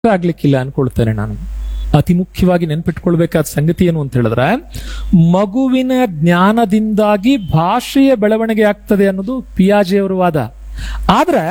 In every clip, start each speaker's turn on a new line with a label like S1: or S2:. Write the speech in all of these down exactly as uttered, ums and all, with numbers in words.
S1: ಆಗ್ಲಿಕ್ಕಿಲ್ಲ ಅನ್ಕೊಳ್ತೇನೆ ನಾನು. ಅತಿ ಮುಖ್ಯವಾಗಿ ನೆನ್ಪಿಟ್ಕೊಳ್ಬೇಕಾದ ಸಂಗತಿ ಏನು ಅಂತ ಹೇಳಿದ್ರೆ, ಮಗುವಿನ ಜ್ಞಾನದಿಂದಾಗಿ ಭಾಷೆಯ ಬೆಳವಣಿಗೆ ಆಗ್ತದೆ ಅನ್ನೋದು ಪಿಯಾಜೆ ಅವರ ವಾದ. ಆದ್ರೆ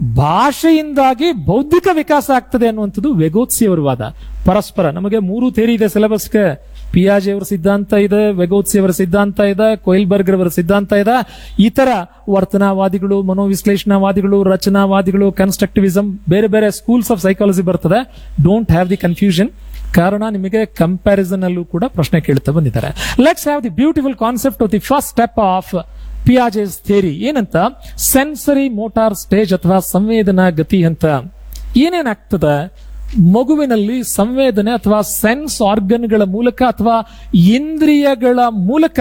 S1: ಭಾಷೆಯಿಂದಾಗಿ ಬೌದ್ಧಿಕ ವಿಕಾಸ ಆಗ್ತದೆ ಅನ್ನುವಂಥದ್ದು ವೆಗೋತ್ಸಿ ಅವರ ವಾದ. ಪರಸ್ಪರ ನಮಗೆ ಮೂರು ಥೇರಿ ಇದೆ ಸಿಲೆಬಸ್ಗೆ. ಪಿಯಾಜೆ ಅವರ ಸಿದ್ಧಾಂತ ಇದೆ, ವೆಗೋತ್ಸಿ ಅವರ ಸಿದ್ಧಾಂತ ಇದೆ, ಕೊಯಿಲ್ಬರ್ಗ್ ಅವರ ಸಿದ್ಧಾಂತ ಇದೆ. ಇತರ ವರ್ತನಾವಾದಿಗಳು, ಮನೋವಿಶ್ಲೇಷಣಾವಾದಿಗಳು, ರಚನಾವಾದಿಗಳು, ಕನ್ಸ್ಟ್ರಕ್ಟಿವಿಸಂ, ಬೇರೆ ಬೇರೆ ಸ್ಕೂಲ್ಸ್ ಆಫ್ ಸೈಕಾಲಜಿ ಬರ್ತದೆ. Don't have the confusion. ಕಾರಣ ನಿಮಗೆ ಕಂಪ್ಯಾರಿಸನ್ ಅಲ್ಲೂ ಕೂಡ ಪ್ರಶ್ನೆ ಕೇಳ್ತಾ ಬಂದಿದ್ದಾರೆ. Let's have the beautiful concept of the first step of ಪಿಯಾಜೆಸ್ theory. ಏನಂತ? ಸೆನ್ಸರಿ ಮೋಟಾರ್ ಸ್ಟೇಜ್ ಅಥವಾ ಸಂವೇದನಾ ಗತಿ ಅಂತ. ಏನೇನಾಗ್ತದೆ ಮಗುವಿನಲ್ಲಿ ಸಂವೇದನೆ ಅಥವಾ ಸೆನ್ಸ್ ಆರ್ಗನ್ಗಳ ಮೂಲಕ ಅಥವಾ ಇಂದ್ರಿಯಗಳ ಮೂಲಕ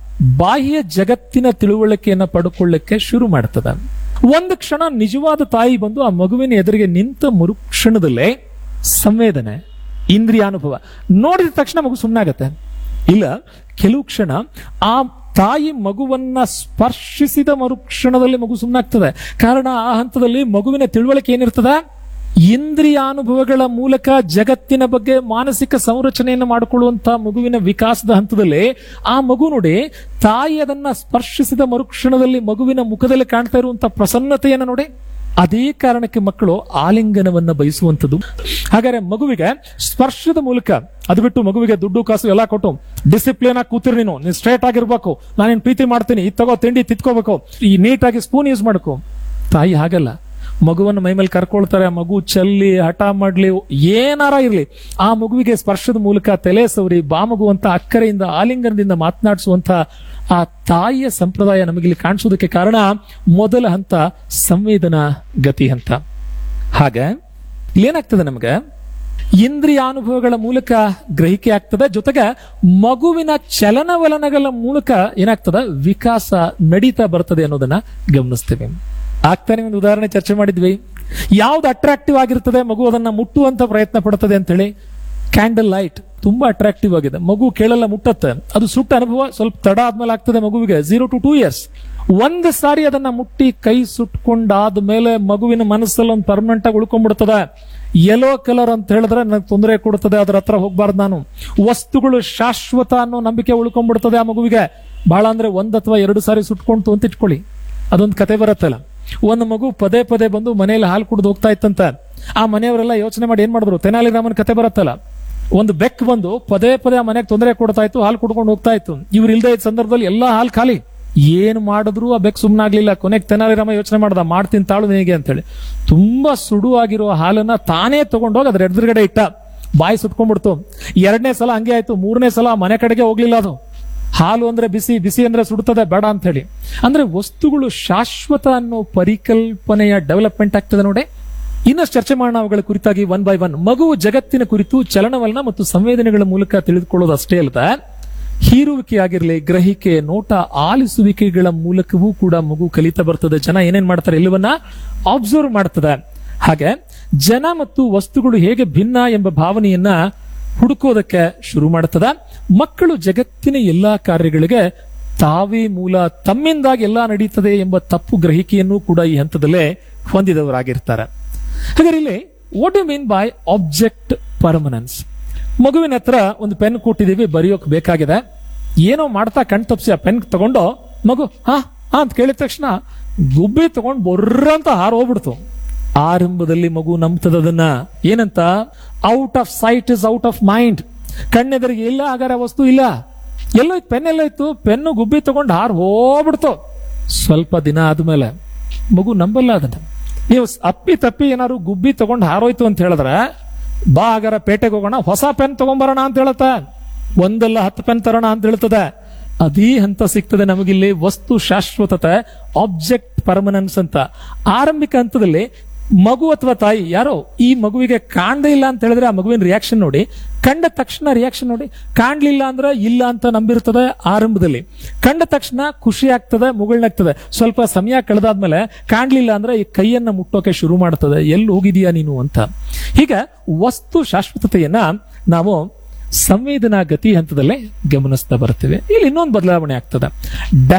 S1: ಬಾಹ್ಯ ಜಗತ್ತಿನ ತಿಳುವಳಿಕೆಯನ್ನು ಪಡ್ಕೊಳ್ಳಕ್ಕೆ ಶುರು ಮಾಡ್ತದೆ. ಒಂದು ಕ್ಷಣ ನಿಜವಾದ ತಾಯಿ ಬಂದು ಆ ಮಗುವಿನ ಎದುರಿಗೆ ನಿಂತ ಮರುಕ್ಷಣದಲ್ಲೇ ಸಂವೇದನೆ, ಇಂದ್ರಿಯಾನುಭವ ನೋಡಿದ ತಕ್ಷಣ ಮಗು ಸುಮ್ಮನಾಗತ್ತೆ. ಇಲ್ಲ, ಕೆಲವು ಕ್ಷಣ ಆ ತಾಯಿ ಮಗುವನ್ನ ಸ್ಪರ್ಶಿಸಿದ ಮರುಕ್ಷಣದಲ್ಲಿ ಮಗು ಸುಮ್ಮನಾಗ್ತದೆ. ಕಾರಣ ಆ ಹಂತದಲ್ಲಿ ಮಗುವಿನ ತಿಳುವಳಿಕೆ ಏನಿರ್ತದೆ? ಇಂದ್ರಿಯಾನುಭವಗಳ ಮೂಲಕ ಜಗತ್ತಿನ ಬಗ್ಗೆ ಮಾನಸಿಕ ಸಂರಚನೆಯನ್ನು ಮಾಡಿಕೊಳ್ಳುವಂತಹ ಮಗುವಿನ ವಿಕಾಸದ ಹಂತದಲ್ಲಿ ಆ ಮಗು ನೋಡಿ, ತಾಯಿ ಅದನ್ನ ಸ್ಪರ್ಶಿಸಿದ ಮರುಕ್ಷಣದಲ್ಲಿ ಮಗುವಿನ ಮುಖದಲ್ಲಿ ಕಾಣ್ತಾ ಇರುವಂತಹ ಪ್ರಸನ್ನತೆಯನ್ನು ನೋಡಿ. ಅದೇ ಕಾರಣಕ್ಕೆ ಮಕ್ಕಳು ಆಲಿಂಗನವನ್ನ ಬಯಸುವಂಥದ್ದು. ಹಾಗಾದ್ರೆ ಮಗುವಿಗೆ ಸ್ಪರ್ಶದ ಮೂಲಕ, ಅದು ಬಿಟ್ಟು ಮಗುವಿಗೆ ದುಡ್ಡು ಕಾಸು ಎಲ್ಲ ಕೊಟ್ಟು ಡಿಸಿಪ್ಲಿನ್ ಆಗಿ ಕೂತಿರ್, ನೀನು ನೀನು ಸ್ಟ್ರೇಟ್ ಆಗಿರ್ಬೇಕು, ನಾನೇನು ಪ್ರೀತಿ ಮಾಡ್ತೀನಿ, ಇದು ತಗೋ ತಿಂಡಿ ತಿತ್ಕೋಬೇಕು, ಈ ನೀಟಾಗಿ ಸ್ಪೂನ್ ಯೂಸ್ ಮಾಡ್ಕೋ. ತಾಯಿ ಹಾಗಲ್ಲ. ಮಗುವನ್ನು ಮೈಮೇಲೆ ಕರ್ಕೊಳ್ತಾರೆ. ಆ ಮಗು ಚಲ್ಲಿ ಹಠ ಮಾಡ್ಲಿ ಏನಾರ ಇರ್ಲಿ, ಆ ಮಗುವಿಗೆ ಸ್ಪರ್ಶದ ಮೂಲಕ ತಲೆ ಸವರಿ ಬಾಮಗುವಂತ ಅಕ್ಕರೆಯಿಂದ ಆಲಿಂಗನದಿಂದ ಮಾತನಾಡಿಸುವಂತ ಆ ತಾಯಿಯ ಸಂಪ್ರದಾಯ ನಮಗಿಲ್ಲಿ ಕಾಣಿಸೋದಕ್ಕೆ ಕಾರಣ ಮೊದಲ ಹಂತ ಸಂವೇದನಾ ಗತಿ ಹಂತ. ಹಾಗೆ ಏನಾಗ್ತದೆ, ನಮಗೆ ಇಂದ್ರಿಯಾನುಭವಗಳ ಮೂಲಕ ಗ್ರಹಿಕೆ ಆಗ್ತದೆ. ಜೊತೆಗೆ ಮಗುವಿನ ಚಲನವಲನಗಳ ಮೂಲಕ ಏನಾಗ್ತದೆ, ವಿಕಾಸ ನಡೀತಾ ಬರ್ತದೆ ಅನ್ನೋದನ್ನ ಗಮನಿಸ್ತೇವೆ. ಆಗ್ತಾನೆ ಒಂದು ಉದಾಹರಣೆ ಚರ್ಚೆ ಮಾಡಿದ್ವಿ. ಯಾವ್ದು ಅಟ್ರಾಕ್ಟಿವ್ ಆಗಿರ್ತದೆ, ಮಗು ಅದನ್ನ ಮುಟ್ಟುವಂತ ಪ್ರಯತ್ನ ಪಡ್ತದೆ ಅಂತೇಳಿ. ಕ್ಯಾಂಡಲ್ ಲೈಟ್ ತುಂಬಾ ಅಟ್ರಾಕ್ಟಿವ್ ಆಗಿದೆ, ಮಗು ಕೇಳಲ್ಲ, ಮುಟ್ಟತ್ತೆ. ಅದು ಸುಟ್ಟ ಅನುಭವ ಸ್ವಲ್ಪ ತಡ ಆದ್ಮೇಲೆ ಆಗ್ತದೆ ಮಗುವಿಗೆ, ಜೀರೋ ಟು ಟೂ ಇಯರ್ಸ್. ಒಂದು ಸಾರಿ ಅದನ್ನ ಮುಟ್ಟಿ ಕೈ ಸುಟ್ಕೊಂಡಾದ ಮೇಲೆ ಮಗುವಿನ ಮನಸ್ಸಲ್ಲಿ ಒಂದು ಪರ್ಮನೆಂಟ್ ಆಗಿ ಉಳ್ಕೊಂಡ್ಬಿಡ್ತದೆ. ಯೆಲ್ಲೋ ಕಲರ್ ಅಂತ ಹೇಳಿದ್ರೆ ನನಗೆ ತೊಂದರೆ ಕೊಡ್ತದೆ, ಅದ್ರ ಹತ್ರ ಹೋಗ್ಬಾರ್ದು ನಾನು. ವಸ್ತುಗಳು ಶಾಶ್ವತ ಅನ್ನೋ ನಂಬಿಕೆ ಉಳ್ಕೊಂಡ್ಬಿಡ್ತದೆ ಆ ಮಗುವಿಗೆ. ಬಹಳ ಅಂದ್ರೆ ಒಂದ್ ಅಥವಾ ಎರಡು ಸಾರಿ ಸುಟ್ಕೊಂತು ಅಂತ ಇಟ್ಕೊಳ್ಳಿ, ಅದೊಂದು ಕತೆ ಬರುತ್ತಲ್ಲ. ಒಂದು ಮಗು ಪದೇ ಪದೇ ಬಂದು ಮನೆಯಲ್ಲಿ ಹಾಲು ಕುಡಿದು ಹೋಗ್ತಾ ಇತ್ತಂತ. ಆ ಮನೆಯವರೆಲ್ಲ ಯೋಚನೆ ಮಾಡಿ ಏನ್ ಮಾಡಿದ್ರು, ತೆನಾಲಿ ರಾಮನ್ ಕತೆ ಬರುತ್ತಲ್ಲ, ಒಂದು ಬೆಕ್ ಬಂದು ಪದೇ ಪದೇ ಆ ಮನೆಗೆ ತೊಂದರೆ ಕೊಡ್ತಾ ಇತ್ತು, ಹಾಲು ಕುಡ್ಕೊಂಡು ಹೋಗ್ತಾ ಇತ್ತು. ಇವ್ರು ಇಲ್ದೇ ಇದ್ದ ಸಂದರ್ಭದಲ್ಲಿ ಎಲ್ಲಾ ಹಾಲು ಖಾಲಿ. ಏನ್ ಮಾಡಿದ್ರು ಆ ಬೆಕ್ ಸುಮ್ಮನಾಗ್ಲಿಲ್ಲ. ಕೊನೆಗೆ ತೆನಾಲಿ ರಾಮ ಯೋಚನೆ ಮಾಡ್ದ, ಮಾಡ್ತೀನಿ ತಾಳು ಹೇಗೆ ಅಂತ ಹೇಳಿ. ತುಂಬಾ ಸುಡು ಆಗಿರೋ ಹಾಲನ್ನ ತಾನೇ ತಗೊಂಡೋಗಿ ಅದ್ರ ಎದುರುಗಡೆ ಇಟ್ಟ, ಬಾಯಿ ಸುಟ್ಕೊಂಡ್ಬಿಡ್ತು. ಎರಡನೇ ಸಲ ಹಂಗೆ ಆಯ್ತು. ಮೂರನೇ ಸಲ ಮನೆ ಕಡೆಗೆ ಹೋಗ್ಲಿಲ್ಲ ಅದು. ಹಾಲು ಅಂದ್ರೆ ಬಿಸಿ, ಬಿಸಿ ಅಂದ್ರೆ ಸುಡ್ತದೆ, ಬೇಡ ಅಂತ ಹೇಳಿ. ಅಂದ್ರೆ ವಸ್ತುಗಳು ಶಾಶ್ವತ ಅನ್ನೋ ಪರಿಕಲ್ಪನೆಯ ಡೆವಲಪ್ಮೆಂಟ್ ಆಗ್ತದೆ ನೋಡಿ. ಇನ್ನಷ್ಟು ಚರ್ಚೆ ಮಾಡೋಣ ಅವುಗಳ ಕುರಿತಾಗಿ ಒನ್ ಬೈ ಒನ್. ಮಗುವು ಜಗತ್ತಿನ ಕುರಿತು ಚಲನವಲನ ಮತ್ತು ಸಂವೇದನೆಗಳ ಮೂಲಕ ತಿಳಿದುಕೊಳ್ಳೋದು ಅಷ್ಟೇ ಅಲ್ಲದ, ಹೀರುವಿಕೆ ಆಗಿರಲಿ, ಗ್ರಹಿಕೆ, ನೋಟ, ಆಲಿಸುವಿಕೆಗಳ ಮೂಲಕವೂ ಕೂಡ ಮಗು ಕಲಿತಾ ಬರ್ತದೆ. ಜನ ಏನೇನ್ ಮಾಡ್ತಾರೆ ಎಲ್ಲವನ್ನ ಅಬ್ಸರ್ವ್ ಮಾಡ್ತದೆ. ಹಾಗೆ ಜನ ಮತ್ತು ವಸ್ತುಗಳು ಹೇಗೆ ಭಿನ್ನ ಎಂಬ ಭಾವನೆಯನ್ನ ಹುಡುಕೋದಕ್ಕೆ ಶುರು ಮಾಡ್ತದ. ಮಕ್ಕಳು ಜಗತ್ತಿನ ಎಲ್ಲಾ ಕಾರ್ಯಗಳಿಗೆ ತಾವೇ ಮೂಲ, ತಮ್ಮಿಂದಾಗಿ ಎಲ್ಲಾ ನಡೀತದೆ ಎಂಬ ತಪ್ಪು ಗ್ರಹಿಕೆಯನ್ನು ಕೂಡ ಈ ಹಂತದಲ್ಲೇ ಹೊಂದಿದವರಾಗಿರ್ತಾರೆ. ಹಾಗಾದ್ರೆ ಇಲ್ಲಿ what you mean by object permanence? ಮಗುವಿನ ಹತ್ರ ಒಂದು ಪೆನ್ ಕೊಟ್ಟಿದೀವಿ, ಬರೆಯೋಕ್ ಬೇಕಾಗಿದೆ. ಏನೋ ಮಾಡ್ತಾ ಕಣ್ ತಪ್ಸಿ ಆ ಪೆನ್ ತಗೊಂಡು ಮಗು ಹಾ ಹಾ ಅಂತ ಕೇಳಿದ ತಕ್ಷಣ ಗುಬ್ಬಿ ತಗೊಂಡು ಬೊರ್ರ ಅಂತ ಹಾರ ಹೋಗ್ಬಿಡ್ತು. ಆರಂಭದಲ್ಲಿ ಮಗು ನಂಬ್ತದನ್ನ ಏನಂತ, out off site is out of mind. ಕಣ್ಣೆದರಿಗೆ ಇಲ್ಲ ಆಗಾರ ವಸ್ತು ಇಲ್ಲ, ಎಲ್ಲೋ ಇತ್ತು ಪೆನ್, ಎಲ್ಲ ಇತ್ತು, ಪೆನ್ನು ಗುಬ್ಬಿ ತಗೊಂಡು ಹಾರ್ ಹೋಗ್ಬಿಡ್ತು. ಸ್ವಲ್ಪ ದಿನ ಆದ್ಮೇಲೆ ಮಗು ನಂಬಲ್ಲ ಅದನ್ನ. ನೀವು ಅಪ್ಪಿ ತಪ್ಪಿ ಏನಾದ್ರು ಗುಬ್ಬಿ ತಗೊಂಡು ಹಾರೋಯ್ತು ಅಂತ ಹೇಳಿದ್ರೆ, ಬಾ ಆಗಾರ ಪೇಟೆಗೆ ಹೋಗೋಣ, ಹೊಸ ಪೆನ್ ತಗೊಂಡ್ಬರೋಣ ಅಂತ ಹೇಳುತ್ತೆ. ಒಂದಲ್ಲ ಹತ್ತು ಪೆನ್ ತರೋಣ ಅಂತ ಹೇಳ್ತದೆ. ಅದೇ ಹಂತ ಸಿಗ್ತದೆ ನಮಗಿಲ್ಲಿ ವಸ್ತು ಶಾಶ್ವತತೆ, ಆಬ್ಜೆಕ್ಟ್ ಪರ್ಮನೆನ್ಸ್ ಅಂತ. ಆರಂಭಿಕ ಹಂತದಲ್ಲಿ ಮಗು ಅಥವಾ ತಾಯಿ ಯಾರೋ ಈ ಮಗುವಿಗೆ ಕಾಣದೇ ಇಲ್ಲ ಅಂತ ಹೇಳಿದ್ರೆ ಆ ಮಗುವಿನ ರಿಯಾಕ್ಷನ್ ನೋಡಿ, ಕಂಡ ತಕ್ಷಣ ರಿಯಾಕ್ಷನ್ ನೋಡಿ. ಕಾಣ್ಲಿಲ್ಲ ಅಂದ್ರೆ ಇಲ್ಲ ಅಂತ ನಂಬಿರ್ತದೆ ಆರಂಭದಲ್ಲಿ. ಕಂಡ ತಕ್ಷಣ ಖುಷಿ ಆಗ್ತದೆ, ಮುಗುಳ್ನಾಗ್ತದೆ. ಸ್ವಲ್ಪ ಸಮಯ ಕಳೆದಾದ್ಮೇಲೆ ಕಾಣ್ಲಿಲ್ಲ ಅಂದ್ರೆ ಈ ಕೈಯನ್ನ ಮುಟ್ಟೋಕೆ ಶುರು ಮಾಡ್ತದೆ, ಎಲ್ಲಿ ಹೋಗಿದೀಯಾ ನೀನು ಅಂತ. ಹೀಗೆ ವಸ್ತು ಶಾಶ್ವತತೆಯನ್ನ ನಾವು ಸಂವೇದನಾ ಗತಿ ಹಂತದಲ್ಲೇ ಗಮನಿಸ್ತಾ ಬರ್ತೀವಿ. ಇಲ್ಲಿ ಇನ್ನೊಂದು ಬದಲಾವಣೆ ಆಗ್ತದೆ,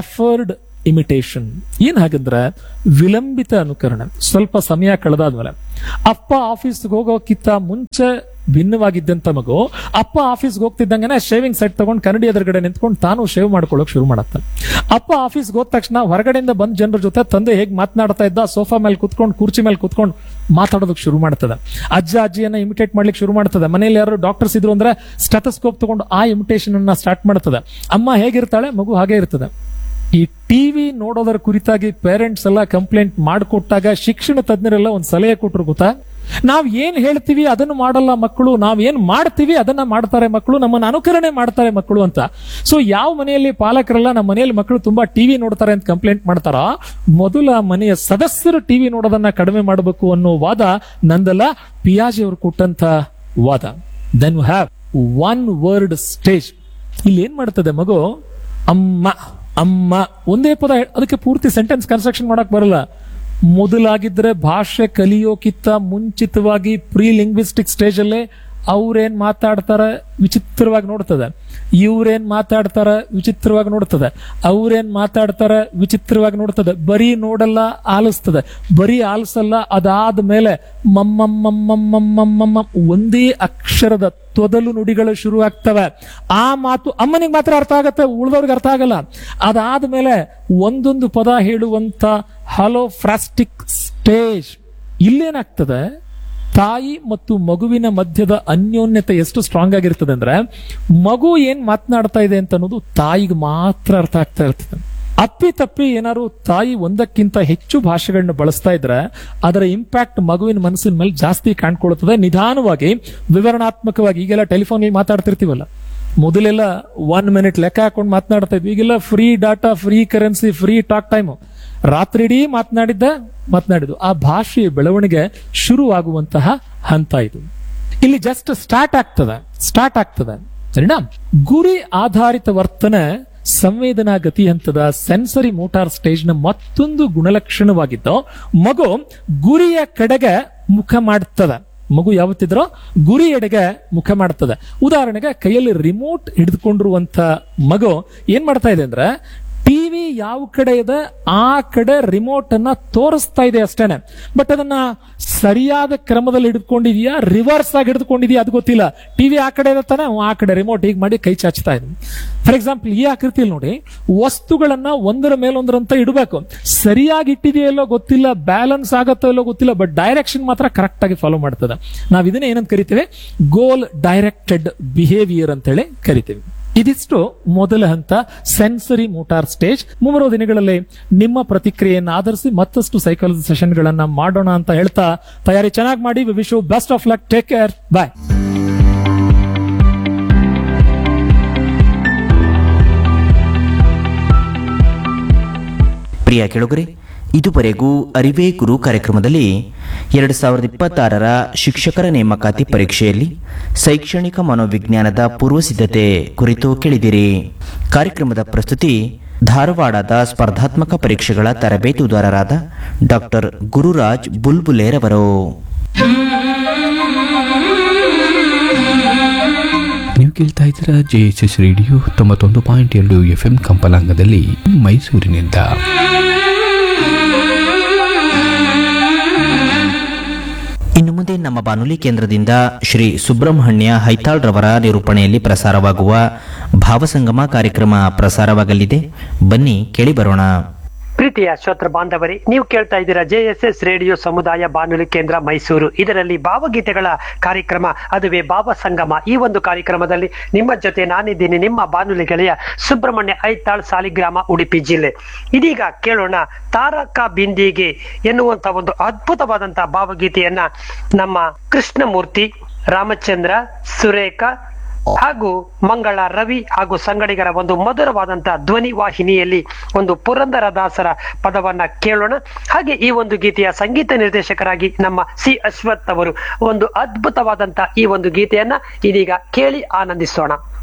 S1: ಡೆಫರ್ಡ್ ಇಮಿಟೇಷನ್. ಏನ್ ಹಾಗಂದ್ರೆ ವಿಳಂಬಿತ ಅನುಕರಣೆ. ಸ್ವಲ್ಪ ಸಮಯ ಕಳೆದಾದ್ಮೇಲೆ ಅಪ್ಪ ಆಫೀಸ್ಗೆ ಹೋಗೋಕ್ಕಿಂತ ಮುಂಚೆ ಭಿನ್ನವಾಗಿದ್ದಂತ ಮಗು ಅಪ್ಪ ಆಫೀಸ್ಗೆ ಹೋಗ್ತಿದ್ದಂಗೆ ಶೇವಿಂಗ್ ಸೆಟ್ ತಗೊಂಡು ಕನ್ನಡಿ ಎದುರುಗಡೆ ನಿಂತ್ಕೊಂಡು ತಾನು ಶೇವ್ ಮಾಡ್ಕೊಳ್ಳೋಕೆ ಶುರು ಮಾಡತ್ತ. ಅಪ್ಪ ಆಫೀಸ್ಗೆ ಹೋದ ತಕ್ಷಣ ಹೊರಗಡೆಯಿಂದ ಬಂದ ಜನರ ಜೊತೆ ತಂದೆ ಹೇಗೆ ಮಾತನಾಡ್ತಾ ಇದ್ದ ಸೋಫಾ ಮೇಲೆ ಕುತ್ಕೊಂಡು ಕುರ್ಚಿ ಮೇಲೆ ಕುತ್ಕೊಂಡು ಮಾತಾಡೋದಕ್ಕೆ ಶುರು ಮಾಡ್ತದೆ. ಅಜ್ಜ ಅಜ್ಜಿಯನ್ನ ಇಮಿಟೇಟ್ ಮಾಡ್ಲಿಕ್ಕೆ ಶುರು ಮಾಡ್ತದೆ. ಮನೇಲಿ ಯಾರು ಡಾಕ್ಟರ್ಸ್ ಇದ್ರು ಅಂದ್ರೆ ಸ್ಟೆಥೋಸ್ಕೋಪ್ ತಗೊಂಡು ಆ ಇಮಿಟೇಷನ್ ಅನ್ನ ಸ್ಟಾರ್ಟ್ ಮಾಡ್ತದೆ. ಅಮ್ಮ ಹೇಗಿರ್ತಾಳೆ, ಮಗು ಹಾಗೆ ಇರ್ತದೆ. ಈ ಟಿವಿ ನೋಡೋದರ ಕುರಿತಾಗಿ ಪೇರೆಂಟ್ಸ್ ಎಲ್ಲ ಕಂಪ್ಲೇಂಟ್ ಮಾಡಿಕೊಟ್ಟಾಗ ಶಿಕ್ಷಣ ತಜ್ಞರೆಲ್ಲ ಒಂದ್ ಸಲಹೆ ಕೊಟ್ಟರು ಗೊತ್ತಾ, ನಾವ್ ಏನ್ ಹೇಳ್ತೀವಿ ಅದನ್ನು ಮಾಡಲ್ಲ ಮಕ್ಕಳು, ನಾವ್ ಏನ್ ಮಾಡ್ತೀವಿ ಅದನ್ನ ಮಾಡ್ತಾರೆ ಮಕ್ಕಳು, ನಮ್ಮನ್ನ ಅನುಕರಣೆ ಮಾಡ್ತಾರೆ ಮಕ್ಕಳು ಅಂತ. ಸೊ ಯಾವ ಮನೆಯಲ್ಲಿ ಪಾಲಕರೆಲ್ಲ ನಮ್ಮ ಮನೆಯಲ್ಲಿ ಮಕ್ಕಳು ತುಂಬಾ ಟಿವಿ ನೋಡ್ತಾರೆ ಅಂತ ಕಂಪ್ಲೇಂಟ್ ಮಾಡ್ತಾರ, ಮೊದಲ ಮನೆಯ ಸದಸ್ಯರು ಟಿವಿ ನೋಡೋದನ್ನ ಕಡಿಮೆ ಮಾಡಬೇಕು ಅನ್ನೋ ವಾದ ನಂದಲ್ಲ, ಪಿಯಾಜೆ ಅವರು ಕೊಟ್ಟಂತ ವಾದ. Then you have one word stage. ಇಲ್ಲಿ ಏನ್ ಮಾಡ್ತದೆ ಮಗು, ಅಮ್ಮ ಅಮ್ಮ ಒಂದೇ ಪದ, ಅದಕ್ಕೆ ಪೂರ್ತಿ ಸೆಂಟೆನ್ಸ್ ಕನ್ಸ್ಟ್ರಕ್ಷನ್ ಮಾಡಕ್ ಬರಲ್ಲ. ಮೊದಲಾಗಿದ್ರೆ ಭಾಷೆ ಕಲಿಯೋಕ್ಕಿಂತ ಮುಂಚಿತವಾಗಿ ಪ್ರೀ ಲಿಂಗ್ವಿಸ್ಟಿಕ್ ಸ್ಟೇಜ್ ಅಲ್ಲೇ ಅವ್ರೇನ್ ಮಾತಾಡ್ತಾರ ವಿಚಿತ್ರವಾಗಿ ನೋಡ್ತದೆ, ಇವ್ರೇನ್ ಮಾತಾಡ್ತಾರ ವಿಚಿತ್ರವಾಗಿ ನೋಡ್ತದೆ, ಅವ್ರೇನ್ ಮಾತಾಡ್ತಾರ ವಿಚಿತ್ರವಾಗಿ ನೋಡ್ತದೆ. ಬರೀ ನೋಡಲ್ಲ, ಆಲಿಸ್ತದೆ. ಬರೀ ಆಲಿಸಲ್ಲ, ಅದಾದ ಮೇಲೆ ಮಮ್ಮಮ್ಮಮ್ಮಮ್ಮಮ್ಮಮ್ಮ ಒಂದೇ ಅಕ್ಷರದ ತೊದಲು ನುಡಿಗಳು ಶುರು ಆಗ್ತವೆ. ಆ ಮಾತು ಅಮ್ಮನಿಗೆ ಮಾತ್ರ ಅರ್ಥ ಆಗತ್ತೆ, ಉಳಿದವ್ರಿಗೆ ಅರ್ಥ ಆಗಲ್ಲ. ಅದಾದ ಮೇಲೆ ಒಂದೊಂದು ಪದ ಹೇಳುವಂತ ಹಲೋ ಫ್ರಾಸ್ಟಿಕ್ ಸ್ಟೇಜ್. ಇಲ್ಲೇನಾಗ್ತದೆ, ತಾಯಿ ಮತ್ತು ಮಗುವಿನ ಮಧ್ಯದ ಅನ್ಯೋನ್ಯತೆ ಎಷ್ಟು ಸ್ಟ್ರಾಂಗ್ ಆಗಿರ್ತದೆ ಅಂದ್ರೆ, ಮಗು ಏನ್ ಮಾತನಾಡ್ತಾ ಇದೆ ಅಂತ ಅನ್ನೋದು ತಾಯಿಗೆ ಮಾತ್ರ ಅರ್ಥ ಆಗ್ತಾ ಇರ್ತದೆ. ಅಪ್ಪಿ ತಪ್ಪಿ ಏನಾದ್ರು ತಾಯಿ ಒಂದಕ್ಕಿಂತ ಹೆಚ್ಚು ಭಾಷೆಗಳನ್ನ ಬಳಸ್ತಾ ಇದ್ರೆ ಅದರ ಇಂಪ್ಯಾಕ್ಟ್ ಮಗುವಿನ ಮನಸ್ಸಿನ ಮೇಲೆ ಜಾಸ್ತಿ ಕಾಣ್ಕೊಳ್ತದೆ. ನಿಧಾನವಾಗಿ ವಿವರಣಾತ್ಮಕವಾಗಿ, ಈಗೆಲ್ಲ ಟೆಲಿಫೋನ್ ಮಾತಾಡ್ತಿರ್ತೀವಲ್ಲ, ಮೊದಲೆಲ್ಲ ಒನ್ ಮಿನಿಟ್ ಲೆಕ್ಕ ಹಾಕೊಂಡು ಮಾತನಾಡ್ತಾ ಇದ್ವಿ. ಈಗೆಲ್ಲ free data, free currency, free talk time. ರಾತ್ರಿ ಇಡೀ ಮಾತನಾಡಿದ್ದ ಮಾತನಾಡಿದ್ದು ಆ ಭಾಷೆಯ ಬೆಳವಣಿಗೆ ಶುರುವಾಗುವಂತಹ ಹಂತ ಇದು. ಇಲ್ಲಿ ಜಸ್ಟ್ ಸ್ಟಾರ್ಟ್ ಆಗ್ತದೆ ಸ್ಟಾರ್ಟ್ ಆಗ್ತದೆ ಸರಿನಾ. ಗುರಿ ಆಧಾರಿತ ವರ್ತನೆ ಸಂವೇದನಾ ಗತಿ ಹಂತದ ಸೆನ್ಸರಿ ಮೋಟಾರ್ ಸ್ಟೇಜ್ ನ ಮತ್ತೊಂದು ಗುಣಲಕ್ಷಣವಾಗಿದ್ದು, ಮಗು ಗುರಿಯ ಕಡೆಗೆ ಮುಖ ಮಾಡ್ತದೆ. ಮಗು ಯಾವತ್ತಿದ್ರೋ ಗುರಿ ಎಡೆಗೆ ಮುಖ ಮಾಡ್ತದೆ. ಉದಾಹರಣೆಗೆ ಕೈಯಲ್ಲಿ ರಿಮೋಟ್ ಹಿಡಿದುಕೊಂಡಿರುವಂತ ಮಗು ಏನ್ ಮಾಡ್ತಾ ಇದೆ ಅಂದ್ರೆ, ಟಿವಿ ಯಾವ ಕಡೆ ಇದೆ ಆ ಕಡೆ ರಿಮೋಟ್ ಅನ್ನ ತೋರಿಸ್ತಾ ಇದೆ ಅಷ್ಟೇನೆ. ಬಟ್ ಅದನ್ನ ಸರಿಯಾದ ಕ್ರಮದಲ್ಲಿ ಹಿಡಿದುಕೊಂಡಿದ್ಯಾ, ರಿವರ್ಸ್ ಆಗಿ ಹಿಡಿದುಕೊಂಡಿದ್ಯಾ ಅದು ಗೊತ್ತಿಲ್ಲ. ಟಿವಿ ಆ ಕಡೆ ಇರುತ್ತಾನೆ, ಆ ಕಡೆ ರಿಮೋಟ್ ಹೀಗೆ ಮಾಡಿ ಕೈ ಚಾಚ್ತಾ ಇದೆ. ಫಾರ್ ಎಕ್ಸಾಂಪಲ್ ಈ ಆಕೃತಿಯಲ್ಲಿ ನೋಡಿ, ವಸ್ತುಗಳನ್ನ ಒಂದರ ಮೇಲೊಂದರಂತ ಇಡಬೇಕು. ಸರಿಯಾಗಿ ಇಟ್ಟಿದೆಯಲ್ಲೋ ಗೊತ್ತಿಲ್ಲ, ಬ್ಯಾಲೆನ್ಸ್ ಆಗತ್ತೋ ಇಲ್ಲೋ ಗೊತ್ತಿಲ್ಲ, ಬಟ್ ಡೈರೆಕ್ಷನ್ ಮಾತ್ರ ಕರೆಕ್ಟ್ ಆಗಿ ಫಾಲೋ ಮಾಡ್ತದೆ. ನಾವ್ ಇದನ್ನ ಏನಂತ ಕರಿತೇವೆ, ಗೋಲ್ ಡೈರೆಕ್ಟೆಡ್ ಬಿಹೇವಿಯರ್ ಅಂತ ಹೇಳಿ ಕರಿತೇವೆ. ಇದಿಷ್ಟು ಮೊದಲ ಹಂತ, ಸೆನ್ಸರಿ ಮೋಟಾರ್ ಸ್ಟೇಜ್. ಮುಂಬರುವ ದಿನಗಳಲ್ಲಿ ನಿಮ್ಮ ಪ್ರತಿಕ್ರಿಯೆಯನ್ನು ಆಧರಿಸಿ ಮತ್ತಷ್ಟು ಸೈಕಾಲಜಿ ಸೆಷನ್ ಗಳನ್ನ ಮಾಡೋಣ ಅಂತ ಹೇಳ್ತಾ, ತಯಾರಿ ಚೆನ್ನಾಗಿ ಮಾಡಿ. We wish you best of luck. Take care. ಬಾಯ್.
S2: ಪ್ರಿಯ ಕೇಳುಗರೆ, ಇದುವರೆಗೂ ಅರಿವೇ ಗುರು ಕಾರ್ಯಕ್ರಮದಲ್ಲಿ ಎರಡು ಸಾವಿರದ ಇಪ್ಪತ್ತಾರರ ಶಿಕ್ಷಕರ ನೇಮಕಾತಿ ಪರೀಕ್ಷೆಯಲ್ಲಿ ಶೈಕ್ಷಣಿಕ ಮನೋವಿಜ್ಞಾನದ ಪೂರ್ವಸಿದ್ಧತೆ ಕುರಿತು ಕೇಳಿದಿರಿ. ಕಾರ್ಯಕ್ರಮದ ಪ್ರಸ್ತುತಿ ಧಾರವಾಡದ ಸ್ಪರ್ಧಾತ್ಮಕ ಪರೀಕ್ಷೆಗಳ ತರಬೇತುದಾರರಾದ ಡಾಕ್ಟರ್ ಗುರುರಾಜ್ ಬುಲ್ಬುಲೇರವರು.
S3: ನೀವು ಕೇಳ್ತಾ ಇದ್ದೀರಾ ಜೆ ಎಸ್ ಎಸ್ ರೇಡಿಯೋ ತೊಂಬತ್ತೊಂದು ಪಾಯಿಂಟ್ ಎರಡು ಎಫ್ ಎಂ ಕಂಪಲಾಂಗದಲ್ಲಿ ಮೈಸೂರಿನಿಂದ.
S2: ಇನ್ನು ಮುಂದೆ ನಮ್ಮ ಬಾನುಲಿ ಕೇಂದ್ರದಿಂದ ಶ್ರೀ ಸುಬ್ರಹ್ಮಣ್ಯ ಹೈತಾಳ್ ರವರ ನಿರೂಪಣೆಯಲ್ಲಿ ಪ್ರಸಾರವಾಗುವ ಭಾವಸಂಗಮ ಕಾರ್ಯಕ್ರಮ ಪ್ರಸಾರವಾಗಲಿದೆ. ಬನ್ನಿ ಕೇಳಿ ಬರೋಣ.
S4: ಪ್ರೀತಿಯ ಶ್ರೋತೃ ಬಾಂಧವರೇ, ನೀವು ಕೇಳ್ತಾ ಇದ್ದೀರಾ ಜೆ ಎಸ್ ಎಸ್ ರೇಡಿಯೋ ಸಮುದಾಯ ಬಾನುಲಿ ಕೇಂದ್ರ ಮೈಸೂರು. ಇದರಲ್ಲಿ ಭಾವಗೀತೆಗಳ ಕಾರ್ಯಕ್ರಮ, ಅದುವೇ ಭಾವ ಸಂಗಮ. ಈ ಒಂದು ಕಾರ್ಯಕ್ರಮದಲ್ಲಿ ನಿಮ್ಮ ಜೊತೆ ನಾನಿದ್ದೀನಿ, ನಿಮ್ಮ ಬಾನುಲಿ ಗೆಳೆಯ ಸುಬ್ರಹ್ಮಣ್ಯ ಐತಾಳ್, ಸಾಲಿಗ್ರಾಮ, ಉಡುಪಿ ಜಿಲ್ಲೆ. ಇದೀಗ ಕೇಳೋಣ ತಾರಕ ಬಿಂದಿಗೆ ಎನ್ನುವಂತ ಒಂದು ಅದ್ಭುತವಾದಂತಹ ಭಾವಗೀತೆಯನ್ನ ನಮ್ಮ ಕೃಷ್ಣಮೂರ್ತಿ, ರಾಮಚಂದ್ರ, ಸುರೇಖಾ ಹಾಗೂ ಮಂಗಳ ರವಿ ಹಾಗೂ ಸಂಗಡಿಗರ ಒಂದು ಮಧುರವಾದಂತಹ ಧ್ವನಿ ವಾಹಿನಿಯಲ್ಲಿ ಒಂದು ಪುರಂದರದಾಸರ ಪದವನ್ನ ಕೇಳೋಣ. ಹಾಗೆ ಈ ಒಂದು ಗೀತೆಯ ಸಂಗೀತ ನಿರ್ದೇಶಕರಾಗಿ ನಮ್ಮ ಸಿ ಅಶ್ವಥ್ ಅವರು ಒಂದು ಅದ್ಭುತವಾದಂತಹ ಈ ಒಂದು ಗೀತೆಯನ್ನ ಇದೀಗ ಕೇಳಿ ಆನಂದಿಸೋಣ.